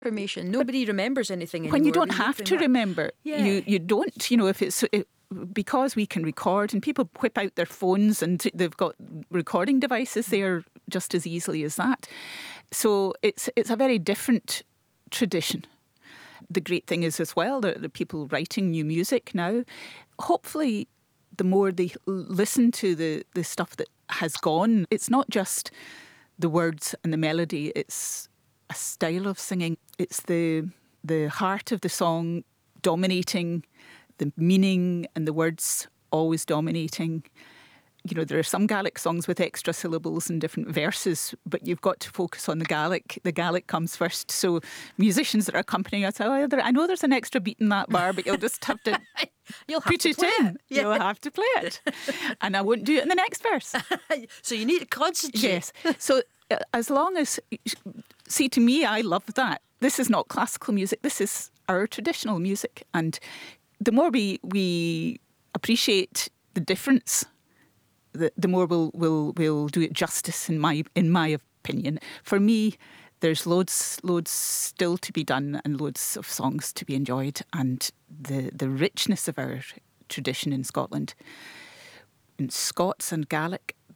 information. Nobody remembers anything anymore. When you don't have to remember, you don't. If it's because we can record, and people whip out their phones and they've got recording devices there just as easily as that. So it's a very different tradition. The great thing is as well that the people writing new music now, hopefully the more they listen to the stuff that has gone, it's not just the words and the melody, it's a style of singing. It's the heart of the song dominating, the meaning and the words always dominating. There are some Gaelic songs with extra syllables and different verses, but you've got to focus on the Gaelic. The Gaelic comes first. So musicians that are accompanying us, I know there's an extra beat in that bar, but you'll just have to put it in. Yeah. You'll have to play it. And I won't do it in the next verse. So you need to concentrate. Yes. So as long as, see, to me, I love that. This is not classical music. This is our traditional music. And the more we appreciate the difference, the more we'll do it justice, in my opinion. For me, there's loads still to be done and loads of songs to be enjoyed, and the richness of our tradition in Scotland, in Scots and Gaelic,